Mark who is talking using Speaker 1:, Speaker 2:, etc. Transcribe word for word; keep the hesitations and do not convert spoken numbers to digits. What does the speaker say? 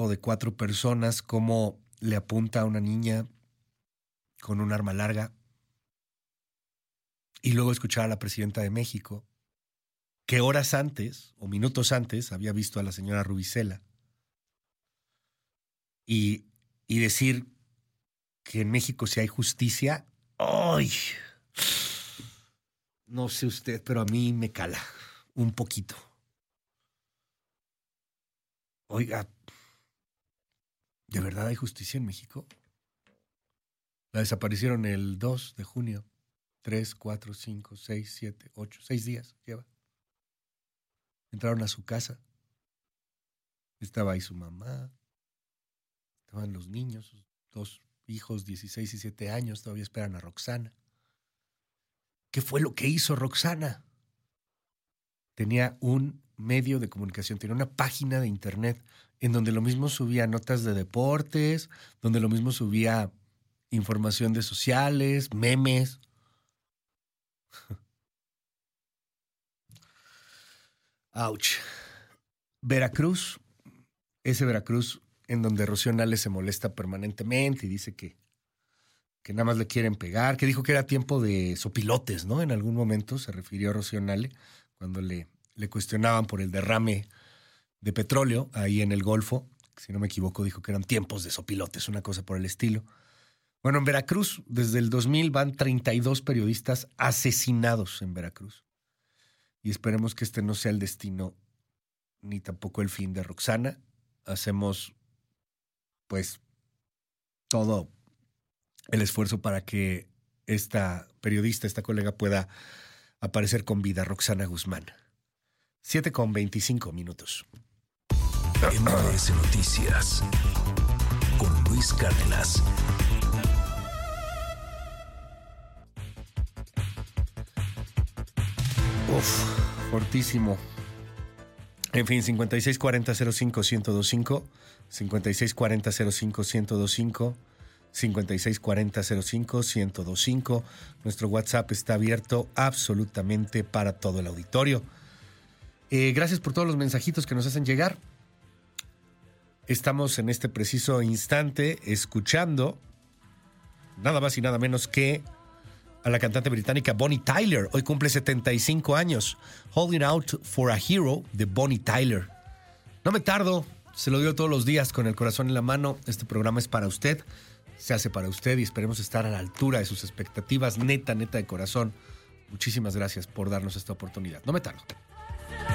Speaker 1: de cuatro personas, cómo le apunta a una niña con un arma larga. Y luego escuchar a la presidenta de México, que horas antes o minutos antes había visto a la señora Rubicela. Y, y decir que en México si hay justicia, ¡ay! No sé usted, pero a mí me cala un poquito. Oiga, ¿de verdad hay justicia en México? La desaparecieron el dos de junio. Tres, cuatro, cinco, seis, siete, ocho, seis días lleva. Entraron a su casa. Estaba ahí su mamá. Estaban los niños, sus dos hijos, dieciséis y siete años. Todavía esperan a Roxana. ¿Qué fue lo que hizo Roxana? Tenía un medio de comunicación, tenía una página de internet en donde lo mismo subía notas de deportes, donde lo mismo subía información de sociales, memes. Ouch. Veracruz, ese Veracruz en donde Rocío Nale se molesta permanentemente y dice que, que nada más le quieren pegar, que dijo que era tiempo de sopilotes, ¿no? En algún momento se refirió a Rocío Nale cuando le, le cuestionaban por el derrame de petróleo ahí en el Golfo. Si no me equivoco, dijo que eran tiempos de sopilotes, una cosa por el estilo. Bueno, en Veracruz, desde el dos mil van treinta y dos periodistas asesinados en Veracruz. Y esperemos que este no sea el destino ni tampoco el fin de Roxana. Hacemos, pues, todo el esfuerzo para que esta periodista, esta colega pueda aparecer con vida, Roxana Guzmán. siete con veinticinco minutos.
Speaker 2: M B S Noticias con Luis Cárdenas.
Speaker 1: Uf, fortísimo. En fin, cincuenta y seis cuarenta cero cinco ciento veinticinco, cincuenta y seis cuarenta cero cinco ciento veinticinco, cincuenta y seis cuarenta cero cinco ciento veinticinco. Nuestro WhatsApp está abierto absolutamente para todo el auditorio. Eh, gracias por todos los mensajitos que nos hacen llegar. Estamos en este preciso instante escuchando nada más y nada menos que a la cantante británica Bonnie Tyler. Hoy cumple setenta y cinco años. Holding Out for a Hero de Bonnie Tyler. No me tardo, se lo digo todos los días con el corazón en la mano. Este programa es para usted, se hace para usted y esperemos estar a la altura de sus expectativas. Neta, neta de corazón. Muchísimas gracias por darnos esta oportunidad. No me tardo.